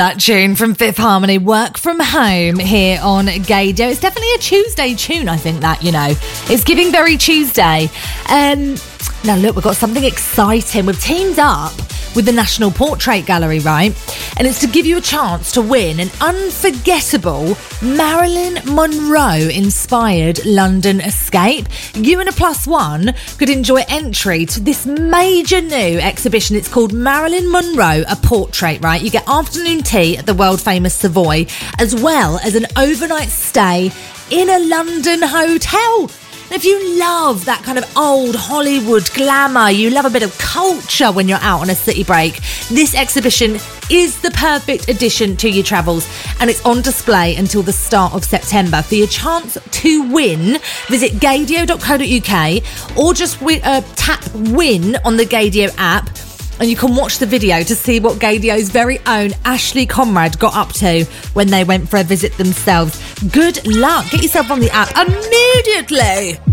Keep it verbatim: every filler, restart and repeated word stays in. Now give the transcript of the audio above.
That tune from Fifth Harmony, Work From Home, here on Gaydio. It's definitely a Tuesday tune, I think that, you know. It's giving very Tuesday. Um, now, look, we've got something exciting. We've teamed up with the National Portrait Gallery, right? And it's to give you a chance to win an unforgettable Marilyn Monroe-inspired London escape. You and a plus one could enjoy entry to this major new exhibition. It's called Marilyn Monroe, a Portrait, right? You get afternoon tea at the world-famous Savoy, as well as an overnight stay in a London hotel. And if you love that kind of old Hollywood glamour, you love a bit of culture when you're out on a city break, this exhibition is the perfect addition to your travels, and it's on display until the start of September. For your chance to win, visit gaydio dot co dot uk or just win, uh, tap win on the Gaydio app, and you can watch the video to see what Gaydio's very own Ashley Conrad got up to when they went for a visit themselves. Good luck. Get yourself on the app immediately.